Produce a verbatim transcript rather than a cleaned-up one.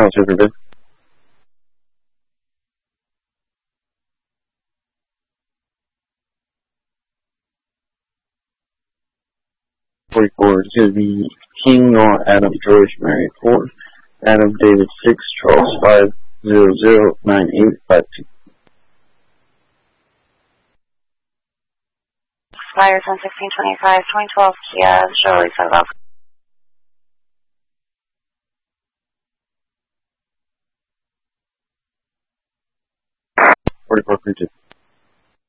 answer for bid. forty-four is going to be King, Noah, Adam, George, Mary, four. Adam, David, six. Charles, five. zero zero nine eight five two. Expires on sixteen twenty-five, twenty twelve Kia, Charlie, South Alpha. forty-four, three two.